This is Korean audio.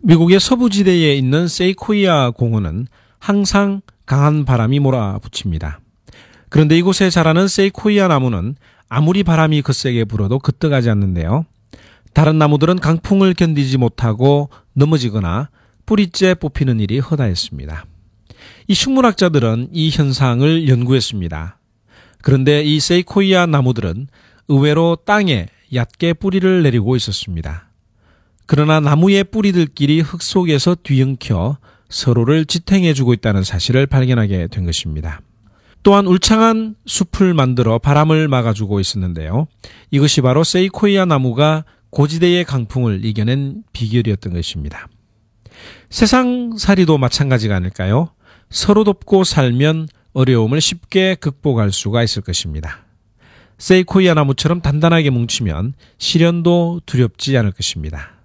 미국의 서부지대에 있는 세이코이아 공원은 항상 강한 바람이 몰아붙입니다. 그런데 이곳에 자라는 세이코이아 나무는 아무리 바람이 거세게 불어도 그뜩하지 않는데요. 다른 나무들은 강풍을 견디지 못하고 넘어지거나 뿌리째 뽑히는 일이 허다했습니다. 이 식물학자들은 이 현상을 연구했습니다. 그런데 이 세이코이아 나무들은 의외로 땅에 얕게 뿌리를 내리고 있었습니다. 그러나 나무의 뿌리들끼리 흙 속에서 뒤엉켜 서로를 지탱해주고 있다는 사실을 발견하게 된 것입니다. 또한 울창한 숲을 만들어 바람을 막아주고 있었는데요. 이것이 바로 세이코이아 나무가 고지대의 강풍을 이겨낸 비결이었던 것입니다. 세상살이도 마찬가지가 아닐까요? 서로 돕고 살면 어려움을 쉽게 극복할 수가 있을 것입니다. 세이코이아 나무처럼 단단하게 뭉치면 시련도 두렵지 않을 것입니다.